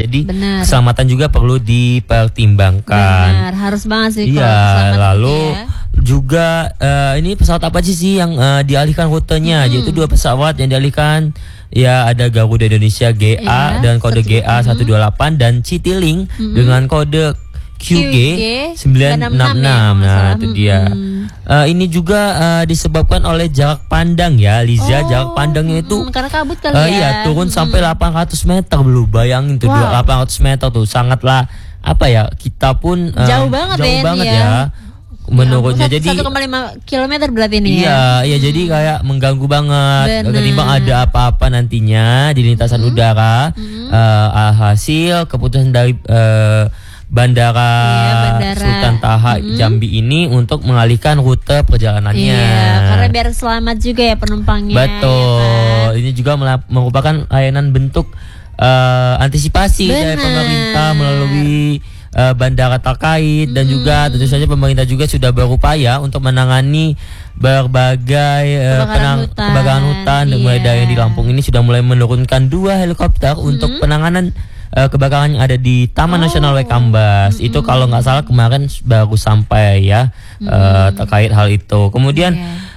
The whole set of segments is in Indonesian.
Jadi Benar. keselamatan juga perlu dipertimbangkan. Benar, harus banget sih. Iya, kalau keselamatan lalu ya. juga ini pesawat apa sih yang dialihkan rutenya? Yaitu 2 pesawat yang dialihkan. Ya, ada Garuda Indonesia GA Iya, dan kode GA 128 dan Citylink dengan kode QG 966. Nah, itu dia. Ini juga disebabkan oleh jarak pandang ya, Liza. Jarak pandangnya itu karena kabut kali ya. iya, turun sampai 800 meter dulu. Bayangin tuh, 800 meter tuh sangatlah apa ya? Kita pun Jauh banget ya. Menurutnya jadi 1,5 kilometer berarti ini ya. Iya, jadi kayak mengganggu banget. Bener. Ketimbang ada apa-apa nantinya di lintasan udara. Hasil keputusan dari Bandara Sultan Taha Jambi ini untuk mengalihkan rute perjalanannya. Iya, karena biar selamat juga ya penumpangnya. Betul. Ya kan? Ini juga merupakan layanan bentuk antisipasi dari pemerintah melalui bandara terkait dan juga tentu saja pemerintah juga sudah berupaya untuk menangani berbagai kebakaran hutan. Mulai dari di Lampung ini sudah mulai menurunkan 2 helikopter untuk penanganan kebakaran yang ada di Taman Nasional Waikambas. Itu kalau nggak salah kemarin baru sampai ya terkait hal itu. Kemudian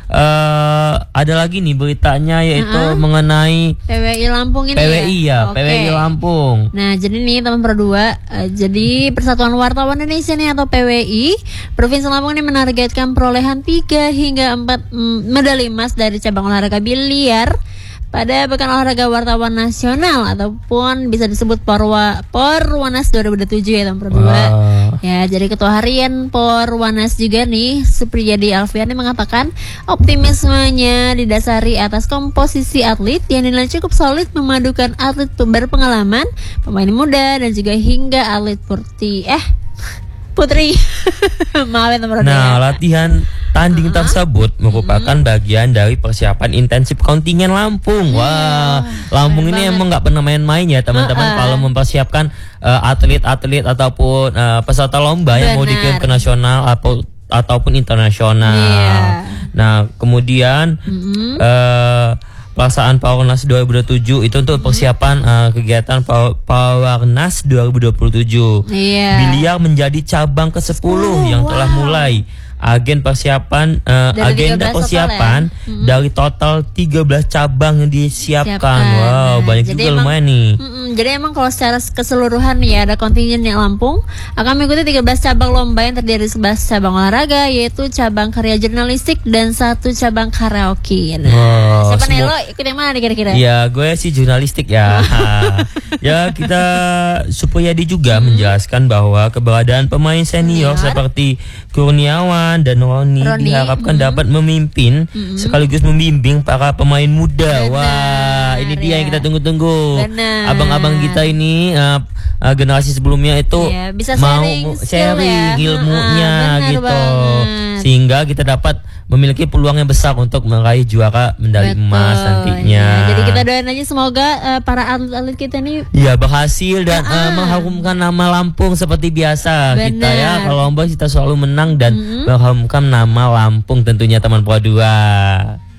ada lagi nih beritanya yaitu mengenai PWI Lampung ini PWI ya. PWI Lampung. Nah, jadi nih teman berdua, jadi Persatuan Wartawan Indonesia nih atau PWI Provinsi Lampung ini menargetkan perolehan 3 hingga 4 medali emas dari cabang olahraga biliar pada Pekan Olahraga Wartawan Nasional ataupun bisa disebut Porwanas 2007 ya teman berdua. Ya, jadi Ketua Harian Porwanas juga nih Supriyadi Alfiani mengatakan optimismenya didasari atas komposisi atlet yang dinilai cukup solid memadukan atlet berpengalaman, pemain muda dan juga hingga atlet putri. Maaf ya teman-teman. Nah, latihan tanding tersebut merupakan bagian dari persiapan intensif kontingen Lampung. Wah, Lampung ini emang nggak pernah main-main ya teman-teman kalau mempersiapkan atlet-atlet ataupun peserta lomba yang mau dikirim ke nasional ataupun internasional. Nah, kemudian pelaksanaan Powernas 2027 itu untuk persiapan kegiatan Powernas 2027. Biliar menjadi cabang ke-10 yang telah mulai. Agenda persiapan dari total 13 cabang yang disiapkan. Wow, banyak juga lumayan nih. Jadi emang kalau secara keseluruhan ya ada kontingennya Lampung akan mengikuti 13 cabang lomba yang terdiri dari 11 cabang olahraga, yaitu cabang karya jurnalistik dan 1 cabang karaoke. Nah, siapa nih lo ikut yang mana nih kira-kira? Ya, gue sih jurnalistik ya. Ya, kita Supriyadi juga menjelaskan bahwa keberadaan pemain senior seperti Kurniawan dan Roni diharapkan dapat memimpin sekaligus membimbing para pemain muda. Wah, ini dia yang kita tunggu-tunggu. Abang-abang kita ini generasi sebelumnya itu bisa mau sharing ilmunya gitu. Sehingga kita dapat memiliki peluang yang besar untuk meraih juara medali emas nantinya. Jadi kita doain aja semoga para atlet kita ini berhasil dan mengharumkan nama Lampung seperti biasa. Kita ya kalau lomba kita selalu menang dan mengharumkan nama Lampung tentunya teman Pro 2.